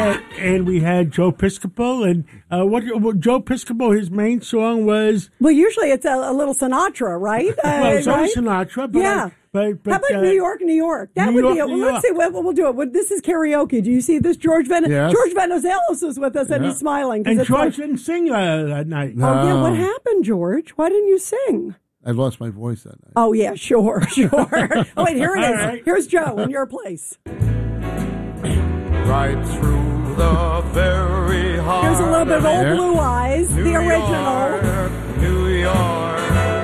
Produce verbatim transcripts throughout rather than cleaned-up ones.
and, and we had Joe Piscopo, and uh, what, what Joe Piscopo, his main song was. Well, usually it's a, a little Sinatra, right? Uh, well, it's right? Sinatra, but yeah. I, But, but, How about uh, New York, New York? That New would York, be. A, New well, let's York. see. What we'll do it. Well, this is karaoke. Do you see this? George Ven- Yes. George Venizelos is with us, and Yeah. he's smiling. 'cause And it's George like, didn't sing uh, that night. oh yeah, No. what happened, George? Why didn't you sing? I lost my voice that night. Oh yeah, sure, sure. oh wait, here it All is. right. Here's Joe in your place. Right through the very heart. Here's a little bit of Old Yeah. Blue Eyes, New the original. York, New York.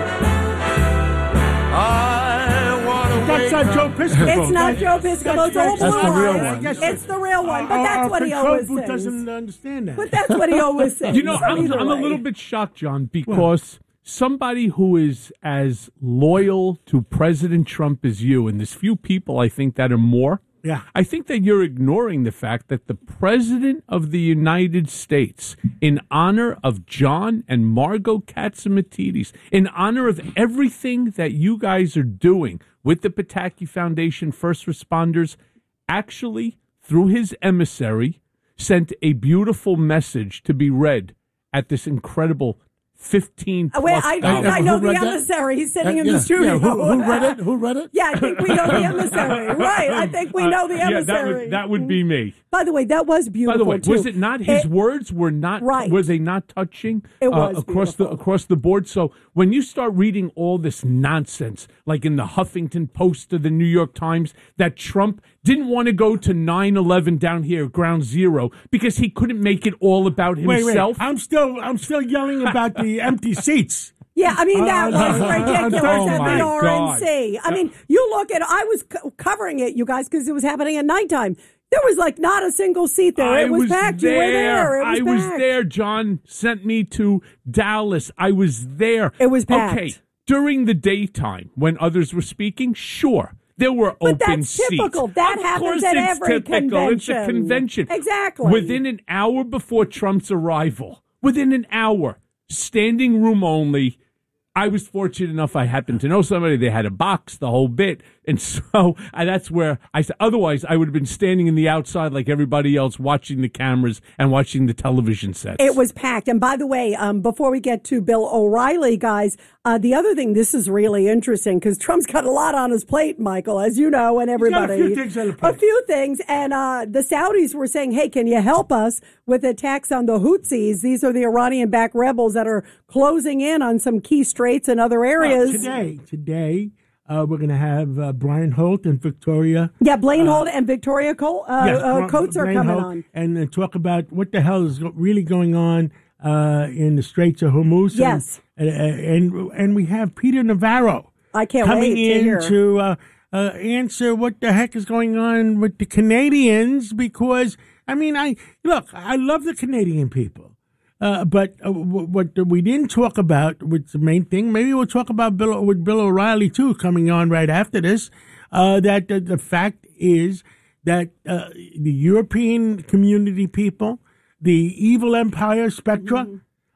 I want to That's wake not up. Joe Piscopo. It's not Joe Piscopo. It's Old That's Blue the real Eyes. one. I guess It's the real one, but our- that's our what he control always booth sings. doesn't understand that. But that's what he always sings. You know, So I'm, either I'm a way. little bit shocked, John, because somebody who is as loyal to President Trump as you, and there's few people I think that are more. Yeah. I think that you're ignoring the fact that the President of the United States, in honor of John and Margot Katsimatidis, in honor of everything that you guys are doing with the Pataki Foundation first responders, actually, through his emissary, sent a beautiful message to be read at this incredible fifteen Uh, plus Wait, I, hours. I know Who the read that? emissary. He's sitting Uh, in yeah, the studio. Yeah, who, who read it? Who read it? Yeah, I think we know the emissary. Right, I think we know the Uh, emissary. yeah, that would, that would be me. By the way, that was beautiful. By the way, too. was it not his It- words were not Right. were they not touching It uh, was across the beautiful. across the board? So when you start reading all this nonsense, like in the Huffington Post or the New York Times, that Trump didn't want to go to nine eleven down here, ground zero, because he couldn't make it all about Wait, wait. himself. I'm still, I'm still yelling about the empty seats. Yeah, I mean, that Uh, was uh, ridiculous oh at my the R N C. God. I mean, you look at, I was co- covering it, you guys, because it was happening at nighttime. There was like not a single seat there. I it was, packed. You were there. It was I was packed. there. John sent me to Dallas. I was there. It was packed. Okay, during the daytime when others were speaking, sure. There were But open that's seats. typical. That of happens course at it's every typical. It's a convention. convention. Exactly. Within an hour before Trump's arrival, within an hour, standing room only, I was fortunate enough I happened to know somebody. They had a box, the whole bit. And so I, that's where I said, otherwise I would have been standing in the outside like everybody else, watching the cameras and watching the television sets. It was packed. And by the way, um, before we get to Bill O'Reilly, guys, uh, the other thing, this is really interesting because Trump's got a lot on his plate, Michael, as you know, and everybody. a few things on the plate. A few things. And uh, the Saudis were saying, hey, can you help us with attacks on the Houthis? These are the Iranian-backed rebels that are closing in on some key straits and other areas. Well, today, today, uh, we're going to have uh, Brian Holt and Victoria. Yeah, Blaine Holt and Victoria Col- uh, Yes, uh, Bri- Coates are Brian coming Holt, on. and uh, talk about what the hell is go- really going on uh, in the Straits of Hormuz. And- Yes. and and, and we have Peter Navarro I can't coming wait to in hear. to uh, uh, answer what the heck is going on with the Canadians. Because I mean, I look, I love the Canadian people. Uh, but uh, w- what we didn't talk about, which is the main thing, maybe we'll talk about Bill with Bill O'Reilly too, coming on right after this. Uh, that the, the fact is that uh, the European community people, the evil empire spectra,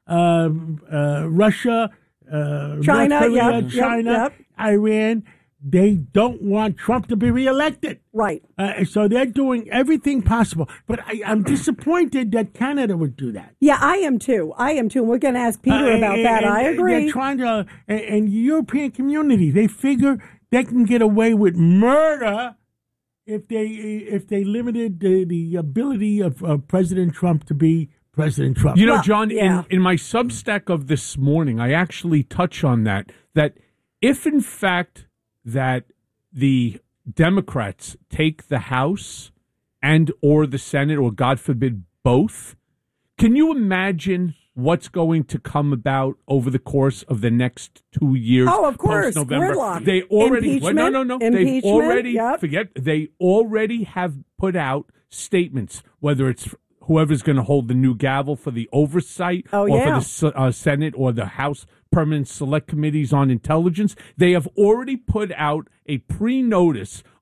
Mm-hmm. uh, uh, Russia, uh, China, North Korea, yep, yep, China, yep. Iran, they don't want Trump to be reelected. Right. Uh, so they're doing everything possible. But I, I'm disappointed that Canada would do that. Yeah, I am too. I am too. And we're going to ask Peter Uh, about and- that. and I agree. They're trying to, and, and European community, they figure they can get away with murder if they if they limited the, the ability of uh, President Trump to be President Trump. You know, Well, John, yeah. in, in my Substack of this morning, I actually touch on that, that if in fact that the Democrats take the House and or the Senate, or God forbid, both, can you imagine what's going to come about over the course of the next two years? Oh, of course, post-November? gridlock. They already, well, no, no, no. They've Impeachment, already, yep. forget, they already have put out statements, whether it's whoever's going to hold the new gavel for the oversight, Oh, or yeah. for the S- uh, Senate or the House Permanent Select Committees on Intelligence. They have already put out a pre-notice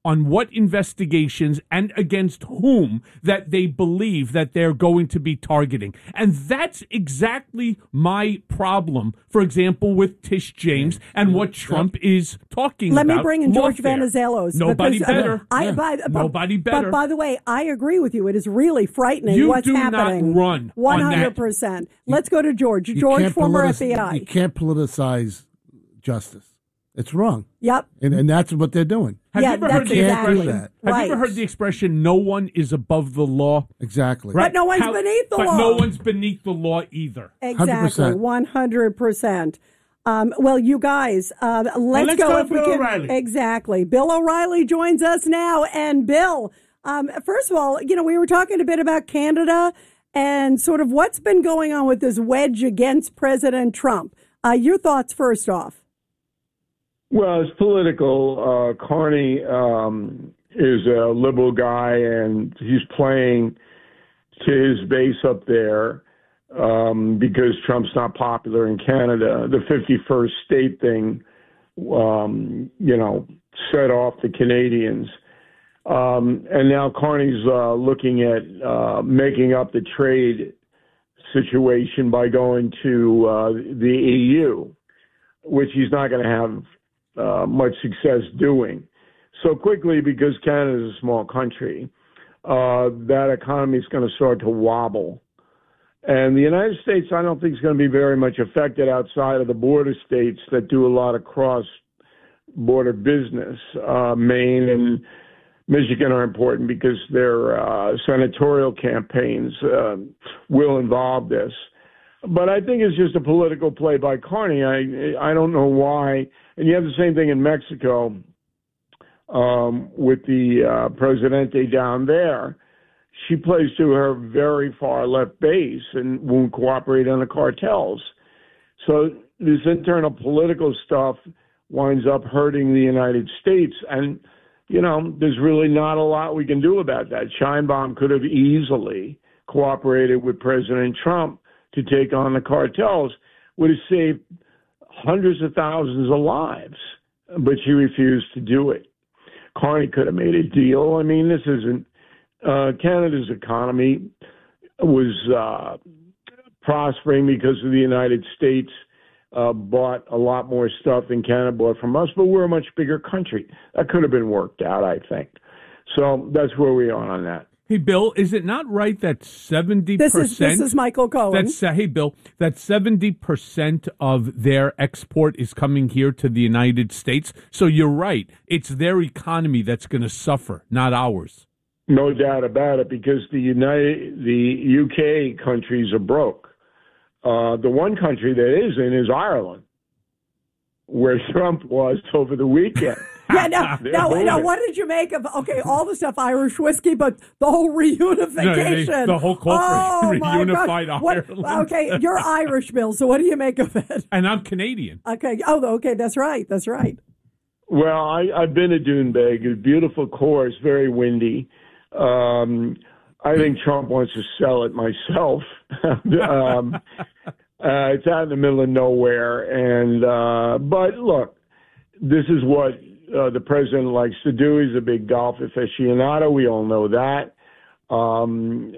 on what investigations and against whom that they believe that they're going to be targeting. And that's exactly my problem, for example, with Tish James and what Trump is talking Let about. me bring in George lawfare. Venizelos. Nobody because, uh, better. I, Yeah. by, Nobody better. But by the way, I agree with you. It is really frightening You what's do not happening. run on one hundred percent. that. Let's go to George. You George, can't former politic- F B I. You can't politicize justice. It's wrong. Yep. And, and that's what they're doing. Have yeah, you ever that's heard the exactly. expression? that. Have Right. you ever heard the expression "No one is above the law"? Exactly. But no one's How- beneath the but law. no one's beneath the law either. Exactly. one hundred percent. one hundred percent. Um, well, you guys, uh, let's, let's go, go if we Bill can. O'Reilly. Exactly. Bill O'Reilly joins us now. And Bill, um, first of all, you know, we were talking a bit about Canada and sort of what's been going on with this wedge against President Trump. Uh, your thoughts first off. Well, it's political. Uh, Carney um, is a liberal guy, and he's playing to his base up there um, because Trump's not popular in Canada. The fifty-first state thing, um, you know, set off the Canadians. Um, and now Carney's uh, looking at uh, making up the trade situation by going to uh, the E U, which he's not going to have Uh, much success doing so quickly because Canada is a small country. Uh, that economy is going to start to wobble. And the United States, I don't think is going to be very much affected outside of the border states that do a lot of cross-border business. Uh, Maine and Michigan are important because their uh, senatorial campaigns uh, will involve this. But I think it's just a political play by Carney. I I don't know why. And you have the same thing in Mexico um, with the uh, Presidente down there. She plays to her very far left base and won't cooperate on the cartels. So this internal political stuff winds up hurting the United States. And, you know, there's really not a lot we can do about that. Sheinbaum could have easily cooperated with President Trump to take on the cartels, would have saved hundreds of thousands of lives, but she refused to do it. Carney could have made a deal. I mean, this isn't uh, Canada's economy was uh, prospering because of the United States uh, bought a lot more stuff than Canada bought from us, but we're a much bigger country. That could have been worked out, I think. So that's where we are on that. Hey, Bill, is it not right that seventy This percent... is this is Michael Cohen. That's, uh, hey, Bill, that seventy percent of their export is coming here to the United States? So you're right. It's their economy that's going to suffer, not ours. No doubt about it, because the United, the U K countries are broke. Uh, the one country that is in is Ireland, where Trump was over the weekend. Yeah, now, now, now, what did you make of, okay, all the stuff, Irish whiskey, but the whole reunification? No, they- the whole corporate oh, my reunified gosh. What- Ireland. okay, you're Irish, Bill, so what do you make of it? And I'm Canadian. Okay, oh, okay, that's right, that's right. Well, I, I've been to Doonbeg. It's a beautiful course, very windy. Um, I think Trump wants to sell it myself. um, uh, it's out in the middle of nowhere. and uh, But look, this is what uh, the president likes to do. He's a big golf aficionado. We all know that. Um,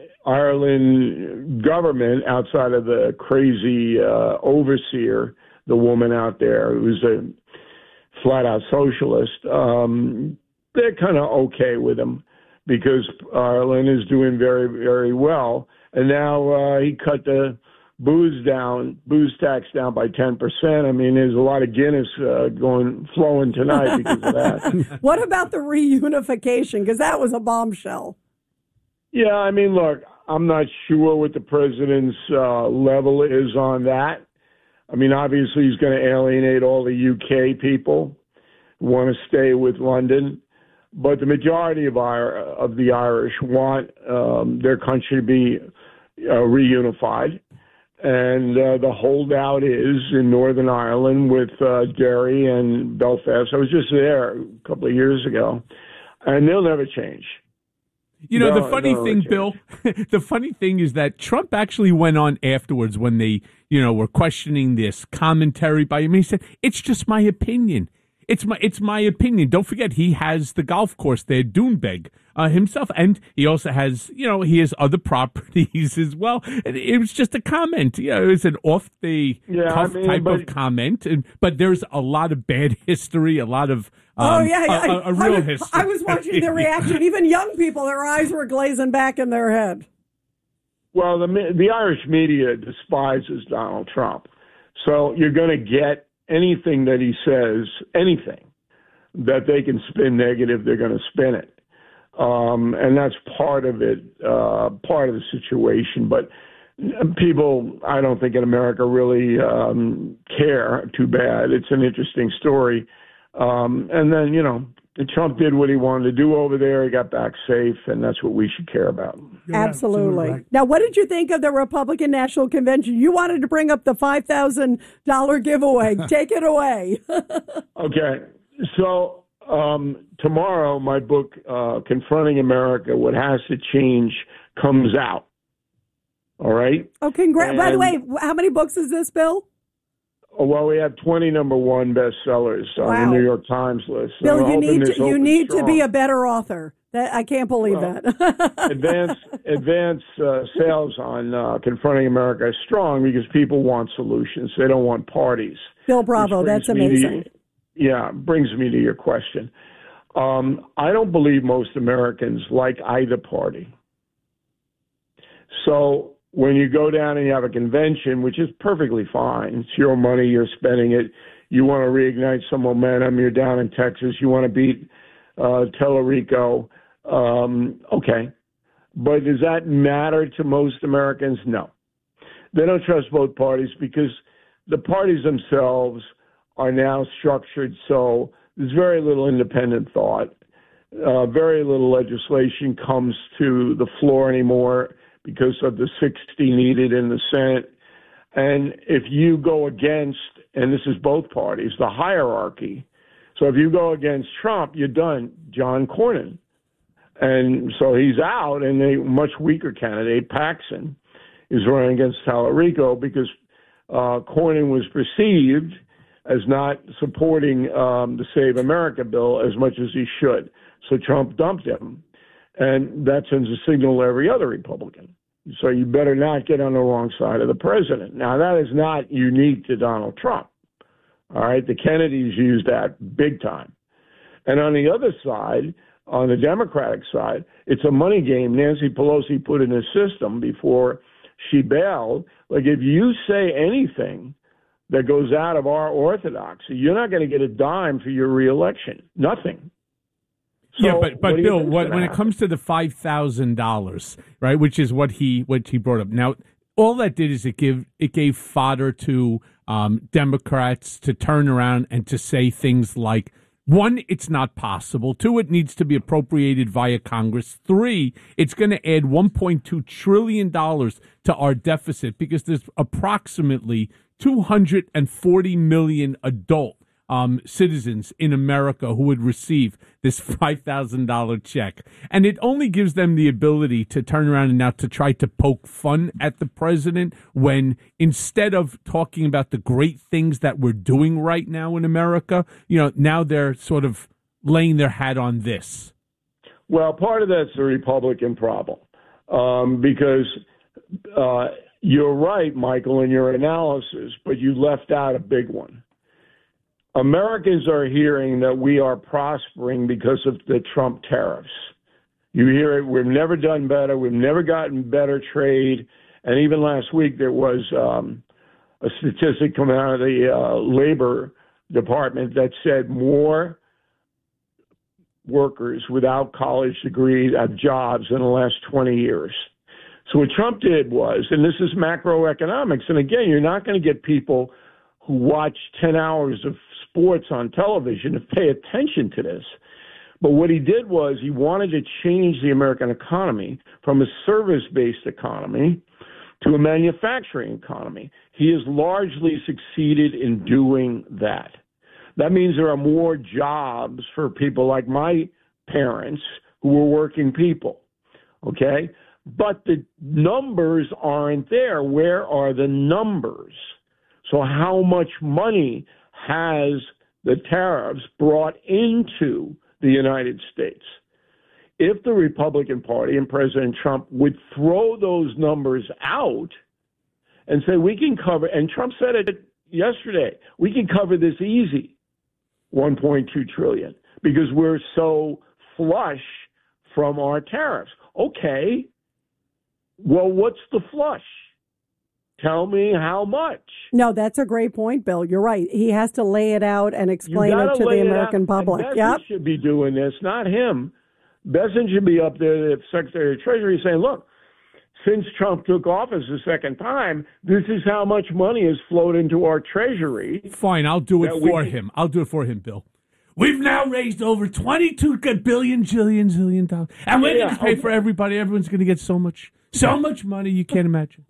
Ireland government, outside of the crazy uh, overseer, the woman out there who's a flat-out socialist, um, they're kind of okay with him because Ireland is doing very, very well. And now uh, he cut the booze down, booze tax down by ten percent. I mean, there's a lot of Guinness uh, going flowing tonight because of that. What about the reunification? Because that was a bombshell. Yeah, I mean, look, I'm not sure what the president's uh, level is on that. I mean, obviously, he's going to alienate all the U K people who want to stay with London. But the majority of our, of the Irish want um, their country to be uh, reunified. And uh, the holdout is in Northern Ireland with uh, Derry and Belfast. I was just there a couple of years ago, and they'll never change. You know, No, the funny no, thing, Richard. Bill, the funny thing is that Trump actually went on afterwards when they, you know, were questioning this commentary by him. He said, it's just my opinion. it's my it's my opinion. Don't forget, he has the golf course there, Doonbeg, uh, himself, and he also has, you know, he has other properties as well. And it was just a comment, you know, it was an off the Yeah, cuff I mean, type but- of comment, and, but there's a lot of bad history, a lot of um, oh yeah, yeah. a, a, a real I, was, history. I was watching their reaction. Even young people, their eyes were glazing back in their head. Well, the the Irish media despises Donald Trump, so you're going to get anything that he says, anything that they can spin negative, they're going to spin it, um, and that's part of it, uh, part of the situation. But people, I don't think in America really um, care. Too bad. It's an interesting story, um, and then you know. Trump did what he wanted to do over there. He got back safe, and that's what we should care about. You're Absolutely. right. Now, what did you think of the Republican National Convention? You wanted to bring up the five thousand dollars giveaway. Take it away. Okay. So um, tomorrow, my book, uh, Confronting America, What Has to Change, comes out. All right? Oh, congrats. By the And- way, how many books is this, Bill? Oh, well, we have twenty number one bestsellers on Wow. the New York Times list. Bill, And we're you hoping need this to, you opens need to be strong. a better author. That I can't believe Well, that. advance advance uh, sales on uh, Confronting America is strong because people want solutions. They don't want parties. Bill Bravo, Which brings that's me to- amazing. yeah, brings me to your question. Um, I don't believe most Americans like either party. So when you go down and you have a convention, which is perfectly fine, it's your money, you're spending it. You want to reignite some momentum. You're down in Texas. You want to beat uh, Tellerico. Um, okay. But does that matter to most Americans? No. They don't trust both parties because the parties themselves are now structured so there's very little independent thought. Uh, very little legislation comes to the floor anymore because of the sixty needed in the Senate. And if you go against, and this is both parties, the hierarchy. So if you go against Trump, you're done. John Cornyn. And so he's out, and a much weaker candidate, Paxson, is running against Tallarico because uh, Cornyn was perceived as not supporting um, the Save America bill as much as he should. So Trump dumped him. And that sends a signal to every other Republican. So you better not get on the wrong side of the president. Now, that is not unique to Donald Trump. All right, the Kennedys used that big time. And on the other side, on the Democratic side, it's a money game Nancy Pelosi put in the system before she bailed. Like, if you say anything that goes out of our orthodoxy, you're not going to get a dime for your reelection. Nothing. So yeah, but but what do you Bill, think's what, gonna when it happen? comes to the five thousand dollars, right, which is what he what he brought up. Now, all that did is it give it gave fodder to um, Democrats to turn around and to say things like, one, it's not possible. Two, it needs to be appropriated via Congress. Three, it's going to add one point two trillion dollars to our deficit because there's approximately two hundred forty million adult um, citizens in America who would receive this five thousand dollars check. And it only gives them the ability to turn around and now to try to poke fun at the president when instead of talking about the great things that we're doing right now in America, you know, now they're sort of laying their hat on this. Well, part of that's a Republican problem um, because uh, you're right, Michael, in your analysis, but you left out a big one. Americans are hearing that we are prospering because of the Trump tariffs. You hear it, we've never done better, we've never gotten better trade, and even last week there was um, a statistic coming out of the uh, Labor Department that said more workers without college degrees have jobs in the last twenty years. So what Trump did was, and this is macroeconomics, and again, you're not going to get people who watch ten hours of sports on television to pay attention to this. But what he did was he wanted to change the American economy from a service-based economy to a manufacturing economy. He has largely succeeded in doing that. That means there are more jobs for people like my parents who were working people, okay? But the numbers aren't there. Where are the numbers? So how much money has the the tariffs brought into the United States. If the Republican Party and President Trump would throw those numbers out and say, we can cover, and Trump said it yesterday, we can cover this easy, one point two trillion dollars, because we're so flush from our tariffs. Okay, well, what's the flush? Tell me how much. No, that's a great point, Bill. You're right. He has to lay it out and explain it to the American public. Besant Yep. should be doing this, not him. Besant should be up there, the Secretary of Treasury, saying, look, since Trump took office the second time, this is how much money has flowed into our Treasury. Fine, I'll do it That we for can- him. I'll do it for him, Bill. We've now raised over twenty-two billion, jillion, zillion dollars. And we're Yeah, going to pay okay. for everybody. Everyone's going to get so much, so much money you can't imagine.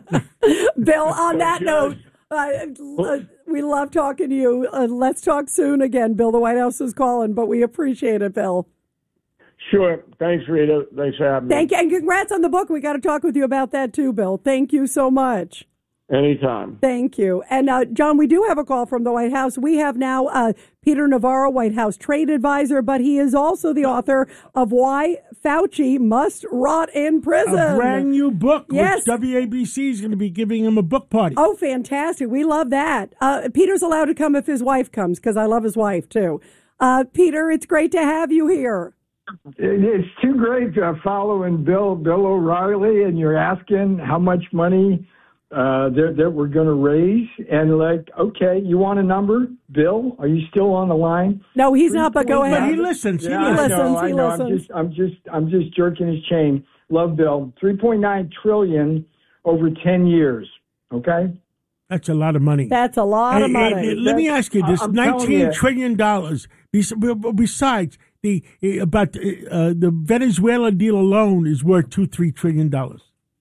Bill, on that Judge. note, uh, uh, we love talking to you. Uh, let's talk soon again, Bill. The White House is calling, but we appreciate it, Bill. Sure. Thanks, Rita. Thanks for having me. Thank you, and congrats on the book. We got to talk with you about that too, Bill. Thank you so much. Anytime. Thank you. And, uh, John, we do have a call from the White House. We have now uh, Peter Navarro, White House trade advisor, but he is also the author of Why Fauci Must Rot in Prison. A brand new book, Yes. which W A B C is going to be giving him a book party. Oh, fantastic. We love that. Uh, Peter's allowed to come if his wife comes, because I love his wife, too. Uh, Peter, it's great to have you here. It's too great uh, following Bill Bill O'Reilly, and you're asking how much money uh, that, that we're going to raise, and like, okay, you want a number, Bill? Are you still on the line? No, he's not, but go But ahead. he listens. He Yeah, I listens. listens, know, I he know. I'm listens. just, I'm just, I'm just jerking his chain. Love Bill. three point nine trillion over ten years. Okay. That's a lot of money. That's a lot of Hey, money. hey, let me ask you this: I'm telling nineteen you. trillion dollars. Besides the eh, about uh, the Venezuela deal alone is worth two, three trillion dollars.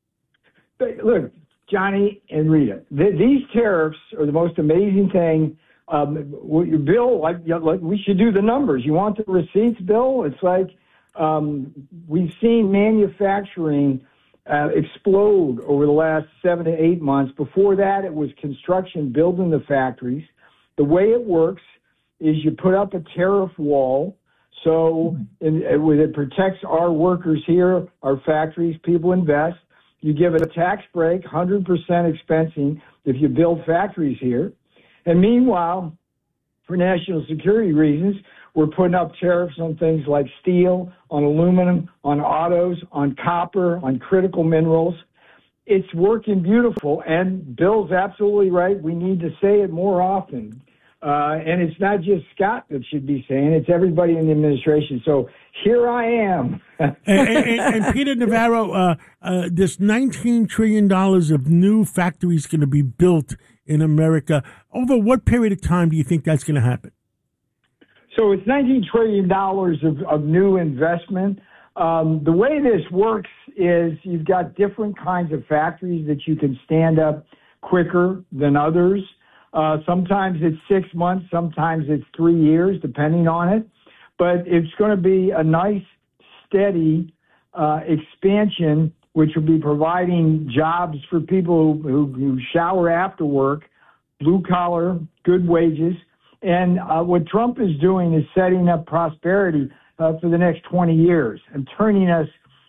But look, Johnny and Rita, th- these tariffs are the most amazing thing. Um, w- Bill, like, you know, like, we should do the numbers. You want the receipts, Bill? It's like um, we've seen manufacturing uh, explode over the last seven to eight months. Before that, it was construction, building the factories. The way it works is you put up a tariff wall. So in, it protects our workers here, our factories, people invest. You give it a tax break, one hundred percent expensing if you build factories here. And meanwhile, for national security reasons, we're putting up tariffs on things like steel, on aluminum, on autos, on copper, on critical minerals. It's working beautiful. And Bill's absolutely right. We need to say it more often. Uh, and it's not just Scott that should be saying it, it's everybody in the administration. So here I am. and, and, and Peter Navarro, uh, uh, this nineteen trillion dollars of new factories going to be built in America. Over what period of time do you think that's going to happen? So it's nineteen trillion dollars of, of new investment. Um, the way this works is you've got different kinds of factories that you can stand up quicker than others. Uh, sometimes it's six months, sometimes it's three years, depending on it. But it's going to be a nice, steady uh, expansion, which will be providing jobs for people who, who shower after work, blue collar, good wages. And uh, what Trump is doing is setting up prosperity uh, for the next twenty years and turning us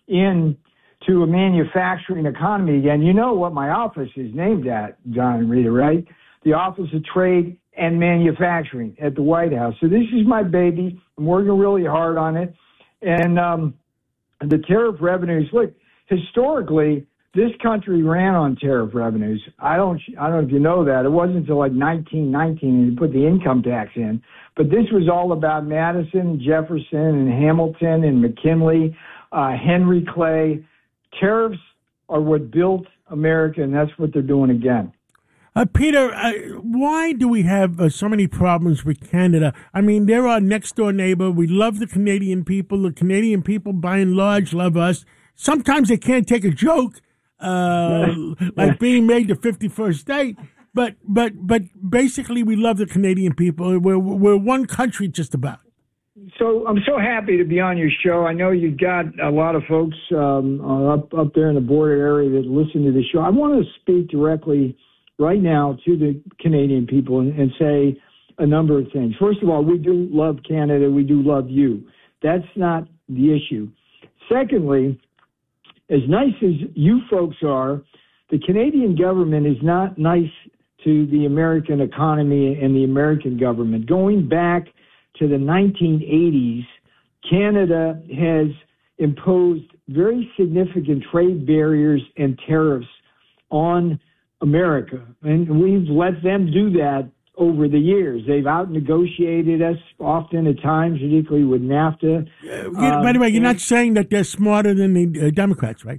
into a manufacturing economy again. You know what my office is named at, John and Rita, right? The Office of Trade and Manufacturing at the White House. So this is my baby. I'm working really hard on it. And um, the tariff revenues, look, historically, this country ran on tariff revenues. I don't, I don't know if you know that. It wasn't until like nineteen nineteen and you put the income tax in. But this was all about Madison, Jefferson, and Hamilton, and McKinley, uh, Henry Clay. Tariffs are what built America, and that's what they're doing again. Uh, Peter, uh, why do we have uh, so many problems with Canada? I mean, they're our next door neighbor. We love the Canadian people. The Canadian people, by and large, love us. Sometimes they can't take a joke, uh, like being made the fifty-first state. But but but basically, we love the Canadian people. We're we're one country, just about. So I'm so happy to be on your show. I know you've got a lot of folks um, uh, up up there in the border area that listen to the show. I want to speak directly right now to the Canadian people and, and say, a number of things. First of all, we do love Canada. We do love you. That's not the issue. Secondly, as nice as you folks are, the Canadian government is not nice to the American economy and the American government. Going back to the nineteen eighties, Canada has imposed very significant trade barriers and tariffs on America, and we've let them do that over the years. They've out-negotiated us often at times, particularly with NAFTA. Uh, yeah, by the way, you're not saying that they're smarter than the uh, Democrats, right?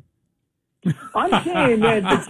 I'm saying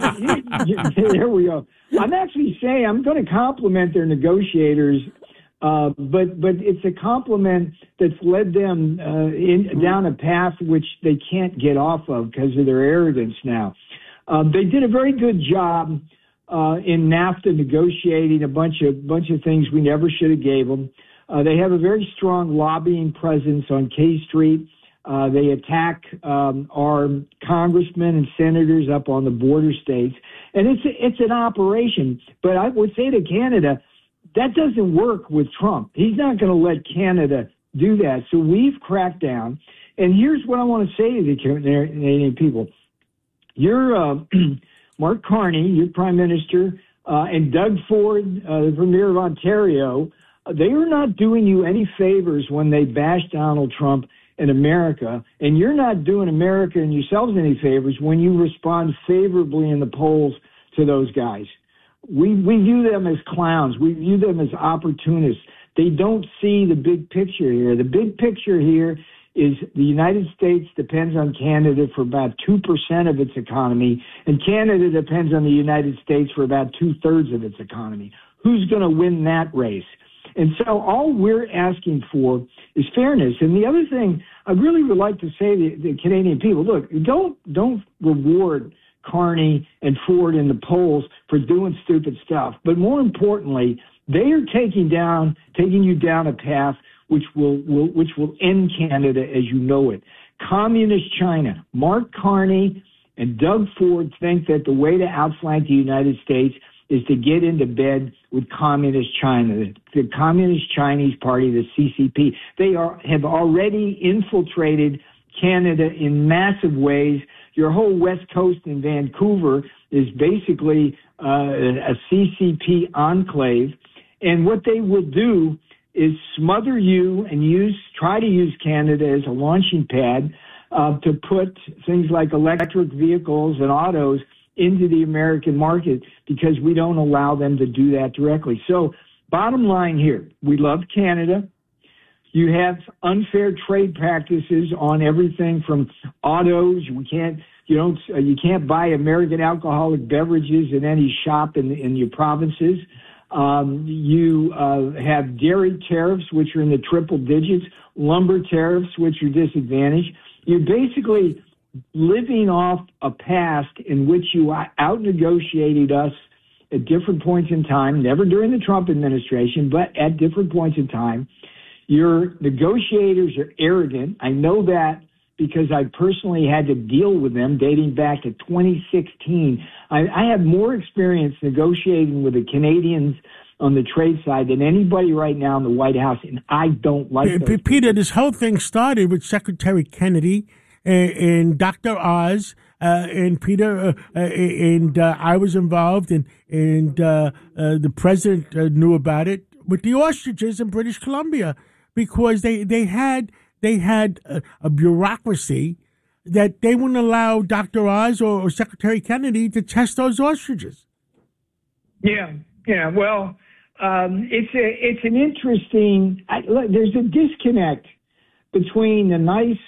that, there we go. I'm actually saying I'm going to compliment their negotiators, uh, but but it's a compliment that's led them uh, in, down a path which they can't get off of because of their arrogance now. Uh, they did a very good job uh, in NAFTA negotiating a bunch of bunch of things we never should have gave them. Uh, they have a very strong lobbying presence on K Street. Uh, they attack um, our congressmen and senators up on the border states, and it's a, it's an operation. But I would say to Canada, that doesn't work with Trump. He's not going to let Canada do that. So we've cracked down. And here's what I want to say to the Canadian people: You're uh, Mark Carney, your prime minister, uh, and Doug Ford, uh, the premier of Ontario. They are not doing you any favors when they bash Donald Trump in America, and you're not doing America and yourselves any favors when you respond favorably in the polls to those guys. We we view them as clowns. We view them as opportunists. They don't see the big picture here. The big picture here is the United States depends on Canada for about two percent of its economy, and Canada depends on the United States for about two-thirds of its economy. Who's going to win that race? And so all we're asking for is fairness. And the other thing I really would like to say to the Canadian people, look, don't don't reward Carney and Ford in the polls for doing stupid stuff. But more importantly, they are taking down, taking you down a path which will, will which will end Canada as you know it. Communist China. Mark Carney and Doug Ford think that the way to outflank the United States is to get into bed with Communist China, the, the Communist Chinese Party, the C C P. They are have already infiltrated Canada in massive ways. Your whole West Coast in Vancouver is basically uh, a C C P enclave. And what they will do is smother you and use try to use Canada as a launching pad uh, to put things like electric vehicles and autos into the American market because we don't allow them to do that directly. So bottom line here, we love Canada. You have unfair trade practices on everything from autos. We can't, you don't, uh, you can't buy American alcoholic beverages in any shop in, in your provinces. Um, you uh, have dairy tariffs, which are in the triple digits, lumber tariffs, which are disadvantaged. You're basically living off a past in which you out-negotiated us at different points in time, never during the Trump administration, but at different points in time. Your negotiators are arrogant. I know that because I personally had to deal with them dating back to twenty sixteen. I, I have more experience negotiating with the Canadians on the trade side than anybody right now in the White House, and I don't like P- those Peter, people. this whole thing started with Secretary Kennedy and, and Doctor Oz, uh, and Peter, uh, uh, and uh, I was involved, and, and uh, uh, the president uh, knew about it with the ostriches in British Columbia because they, they had they had a, a bureaucracy that they wouldn't allow Doctor Oz or, or Secretary Kennedy to test those ostriches. Yeah, yeah. Well, um, it's a it's an interesting. I, look, there's a disconnect between the nice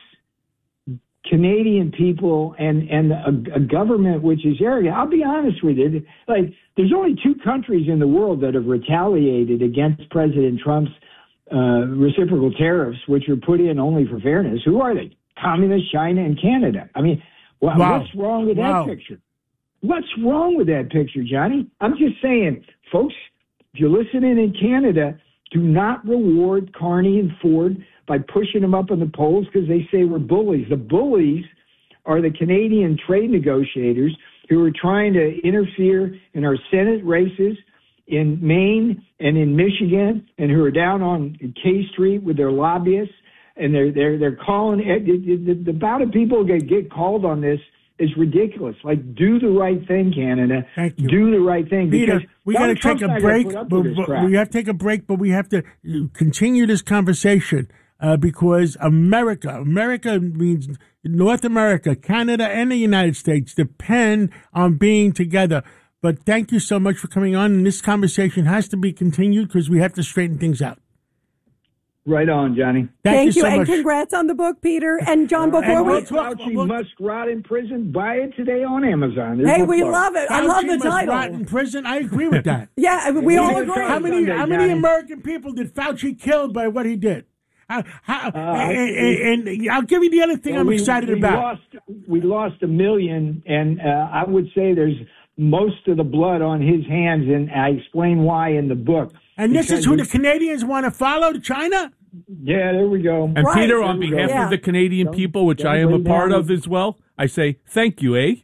Canadian people and and a, a government which is arrogant. I'll be honest with you. Like, there's only two countries in the world that have retaliated against President Trump's uh, reciprocal tariffs, which are put in only for fairness. Who are they? Communist China and Canada. I mean, well, wow. what's wrong with wow. that picture? What's wrong with that picture, Johnny? I'm just saying, folks, if you're listening in Canada, do not reward Carney and Ford by pushing them up in the polls because they say we're bullies. The bullies are the Canadian trade negotiators who are trying to interfere in our Senate races, in Maine and in Michigan and who are down on K Street with their lobbyists, and they're they're they're calling the, the amount of people that get called on this is ridiculous. Like, do the right thing, Canada. Thank you. Do the right thing. Peter, because we got to take a break. But, but we have to take a break, but we have to continue this conversation uh, because America, America means North America, Canada, and the United States depend on being together. But thank you so much for coming on. And this conversation has to be continued because we have to straighten things out. Right on, Johnny. Thank, Thank you, you, so and much. congrats on the book, Peter. And John, before and we we'll talk- Fauci we'll- must rot in prison. Buy it today on Amazon. There's hey, no we plug. love it. I love Fauci the must title. rot in prison. I agree with that. Yeah, I mean, we all Yeah, agree. How many Sunday, how many Johnny. American people did Fauci kill by what he did? How, how, Uh, and, and, and I'll give you the other thing Well, I'm we- excited we about. Lost, we lost a million, and uh, I would say there's most of the blood on his hands, and I explain why in the book. And this Because is who we- the Canadians want to follow, China? Yeah, there we go. And Right. Peter, on There we go. behalf Yeah. of the Canadian Don't- people, which don't I am a lay part down. of as well, I say thank you, eh?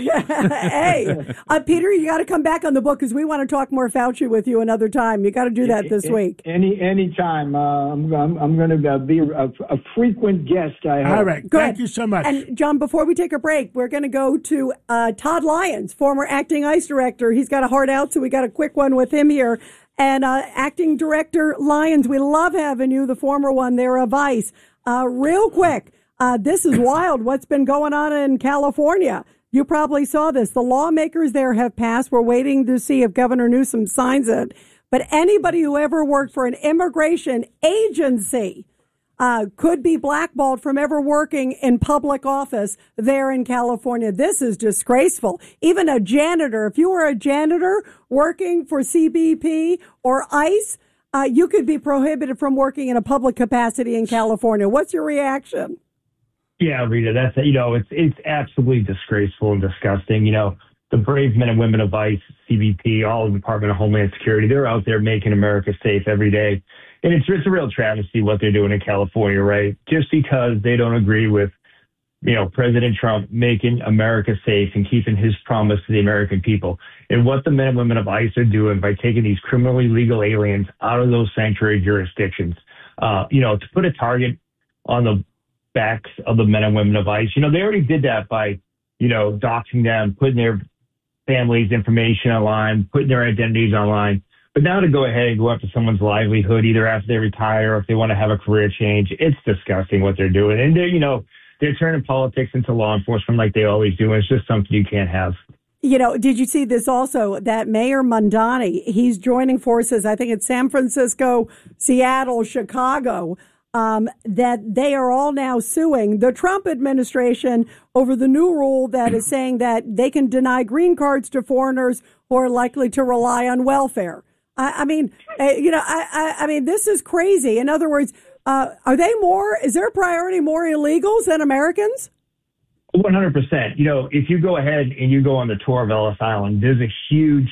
hey, uh, Peter, you got to come back on the book because we want to talk more Fauci with you another time. You got to do that this A- week. Any any time. Uh, I'm I'm, I'm going to be a, a frequent guest. I hope. All right. Good. Thank you so much. And John, before we take a break, we're going to go to uh, Todd Lyons, former acting ICE director. He's got a heart out, so we got a quick one with him here. And uh, acting director Lyons, we love having you, the former one there of ICE. Uh, real quick, uh, this is wild. What's been going on in California? You probably saw this. The lawmakers there have passed. We're waiting to see if Governor Newsom signs it. But anybody who ever worked for an immigration agency uh, could be blackballed from ever working in public office there in California. This is disgraceful. Even a janitor, if you were a janitor working for C B P or ICE, uh, you could be prohibited from working in a public capacity in California. What's your reaction? Yeah, Rita, that's, you know, it's it's absolutely disgraceful and disgusting. You know, the brave men and women of ICE, C B P, all of the Department of Homeland Security, they're out there making America safe every day. And it's, it's a real travesty what they're doing in California, right? Just because they don't agree with, you know, President Trump making America safe and keeping his promise to the American people. And what the men and women of ICE are doing by taking these criminally legal aliens out of those sanctuary jurisdictions, uh, you know, to put a target on the backs of the men and women of ICE. You know, they already did that by, you know, doxing them, putting their families' information online, putting their identities online. But now to go ahead and go after someone's livelihood, either after they retire or if they want to have a career change, it's disgusting what they're doing. And they're, you know, they're turning politics into law enforcement like they always do. And it's just something you can't have. You know, did you see this also, that Mayor Mondani, he's joining forces, I think it's San Francisco, Seattle, Chicago, um, that they are all now suing the Trump administration over the new rule that is saying that they can deny green cards to foreigners who are likely to rely on welfare. I, I mean, uh, you know, I, I, I mean, this is crazy. In other words, uh, are they more, is their priority more illegals than Americans? one hundred percent. You know, if you go ahead and you go on the tour of Ellis Island, there's a huge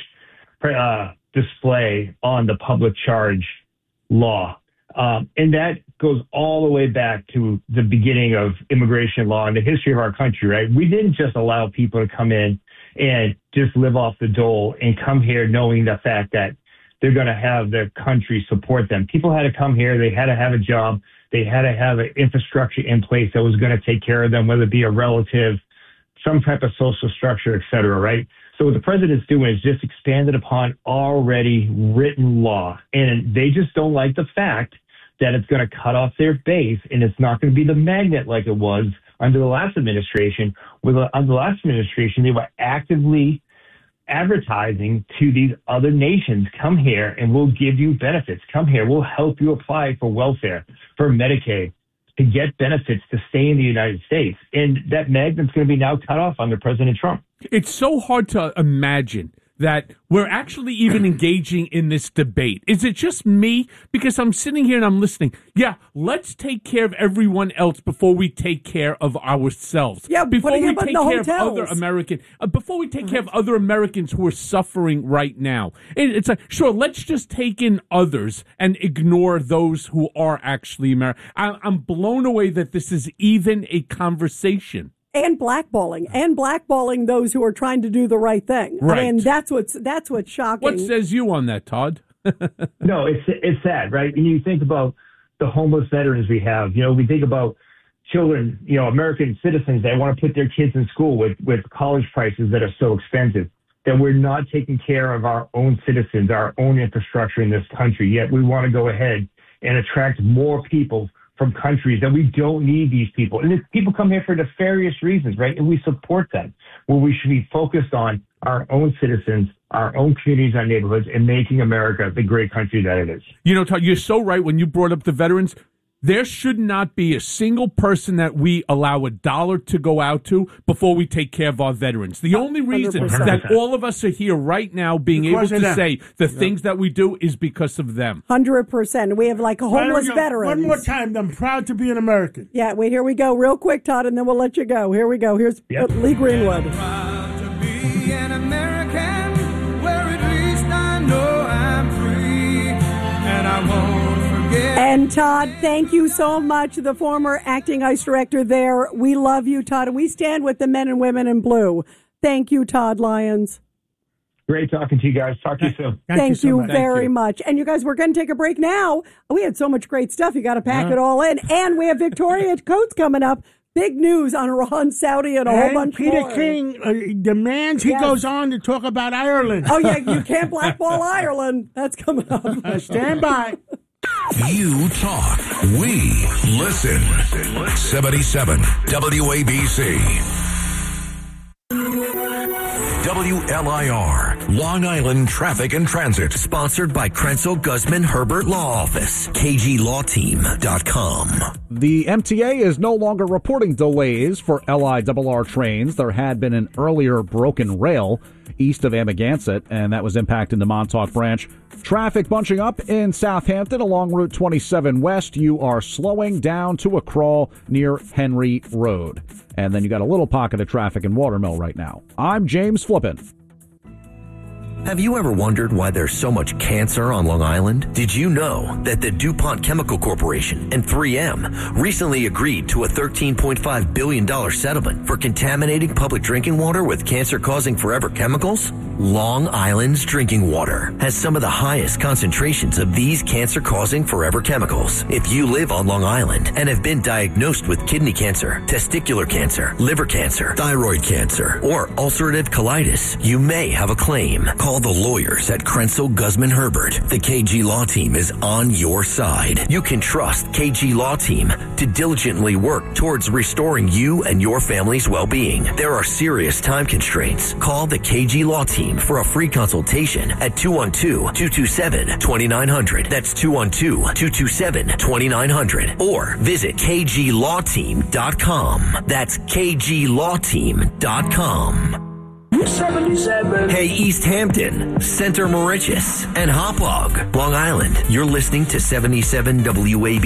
uh, display on the public charge law. Um, and that goes all the way back to the beginning of immigration law and the history of our country, right? We didn't just allow people to come in and just live off the dole and come here knowing the fact that they're going to have their country support them. People had to come here. They had to have a job. They had to have an infrastructure in place that was going to take care of them, whether it be a relative, some type of social structure, et cetera, right? So what the president's doing is just expanded upon already written law. And they just don't like the fact that it's going to cut off their base and it's not going to be the magnet like it was under the last administration. With uh, under the last administration, they were actively advertising to these other nations, come here and we'll give you benefits. Come here, we'll help you apply for welfare, for Medicaid, to get benefits to stay in the United States. And that magnet's going to be now cut off under President Trump. It's so hard to imagine that we're actually even engaging in this debate. Is it just me? Because I'm sitting here and I'm listening. Yeah, let's take care of everyone else before we take care of ourselves. Yeah, before putting we them in take the care of hotels. other American, uh, before we take care of other Americans who are suffering right now. It, it's like, sure, let's just take in others and ignore those who are actually American. I'm blown away that this is even a conversation. And blackballing, and blackballing those who are trying to do the right thing. Right. I mean, that's what's that's what's shocking. What says you on that, Todd? No, it's it's sad, right? And you think about the homeless veterans we have. You know, we think about children, you know, American citizens that want to put their kids in school with, with college prices that are so expensive, that we're not taking care of our own citizens, our own infrastructure in this country. Yet we want to go ahead and attract more people from countries that we don't need these people. And if people come here for nefarious reasons, right? And we support them, where we should be focused on our own citizens, our own communities, our neighborhoods, and making America the great country that it is. You know, Todd, you're so right when you brought up the veterans. There should not be a single person that we allow a dollar to go out to before we take care of our veterans. The only reason one hundred percent. that all of us are here right now being Because able of to them. say the things that we do is because of them. one hundred percent. We have like a homeless One veterans. more time, I'm proud to be an American. Yeah, wait, here we go. Real quick, Todd, and then we'll let you go. Here we go. Here's Yep. uh, Lee Greenwood. Proud to be an American, where at least I know I'm free, and I won't forget. And Todd, thank you so much, the former acting ICE director there. We love you, Todd, and we stand with the men and women in blue. Thank you, Todd Lyons. Great talking to you guys. Talk to you soon. Thank, Thank, you, so you much. very you. much. And you guys, we're going to take a break now. We had so much great stuff. You got to pack it all in. And we have Victoria Coates coming up. Big news on Ron Saudi and a whole And bunch Peter more. King uh, demands he Yes. goes on to talk about Ireland. Oh, yeah, you can't blackball Ireland. That's coming up. Uh, stand by. You talk, we listen. seventy-seven W A B C. W L I R, Long Island Traffic and Transit. Sponsored by Krenzel Guzman Herbert Law Office, K G law team dot com. The M T A is no longer reporting delays for L I R R trains. There had been an earlier broken rail east of Amagansett, and that was impacting the Montauk branch. Traffic bunching up in Southampton along Route twenty-seven West. You are slowing down to a crawl near Henry Road. And then you got a little pocket of traffic in Watermill right now. I'm James Flippin. Have you ever wondered why there's so much cancer on Long Island? Did you know that the DuPont Chemical Corporation and three M recently agreed to a thirteen point five billion dollars settlement for contaminating public drinking water with cancer-causing forever chemicals? Long Island's drinking water has some of the highest concentrations of these cancer-causing forever chemicals. If you live on Long Island and have been diagnosed with kidney cancer, testicular cancer, liver cancer, thyroid cancer, or ulcerative colitis, you may have a claim. Call the lawyers at Krenzel Guzman Herbert. The K G Law Team is on your side. You can trust K G Law Team to diligently work towards restoring you and your family's well-being. There are serious time constraints. Call the K G Law Team for a free consultation at two one two, two two seven, two nine zero zero. That's two one two, two two seven, two nine zero zero. Or visit K G law team dot com. That's K G law team dot com. seventy-seven. Hey, East Hampton, Center Mauritius, and Hauppauge, Long Island. You're listening to seventy-seven W A B